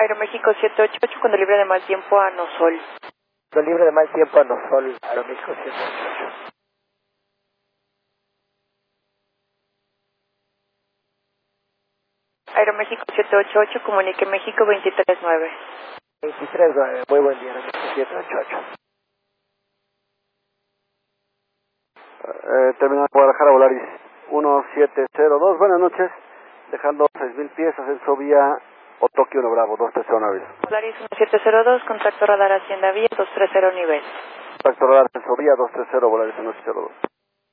Aeroméxico 788 cuando libre de mal tiempo a Nosol. Cuando libre de mal tiempo a Nosol, Aeroméxico 788. Aeroméxico 788, comunique México 239. 239, muy buen día, Aeroméxico 788. Terminal Guadalajara, Volaris 1702, buenas noches, dejando 6.000 pies, ascenso vía Otoki 1 Bravo, 230 Volaris 1702, contacto radar Hacienda Vía 230 nivel. Contacto radar, ascenso vía 230, Volaris 1702.